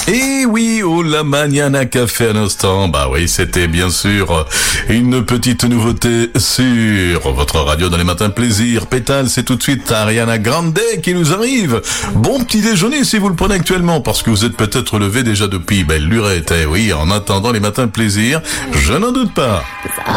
Et oui, oh la Mañana Café à l'instant. Bah oui, c'était bien sûr une petite nouveauté sur votre radio dans les matins plaisir. Pétale, c'est tout de suite Ariana Grande qui nous arrive. Bon petit déjeuner si vous le prenez actuellement, parce que vous êtes peut-être levé déjà depuis belle lurette. Eh oui, en attendant les matins plaisir, je n'en doute pas.